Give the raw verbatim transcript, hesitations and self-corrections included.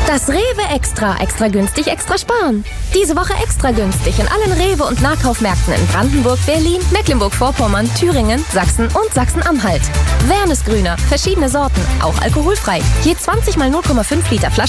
Das Rewe Extra. Extra günstig, extra sparen. Diese Woche extra günstig in allen Rewe- und Nahkaufmärkten in Brandenburg, Berlin, Mecklenburg-Vorpommern, Thüringen, Sachsen und Sachsen-Anhalt. Wernesgrüner. Verschiedene Sorten. Auch alkoholfrei. Je zwanzig mal null Komma fünf Liter Flasche.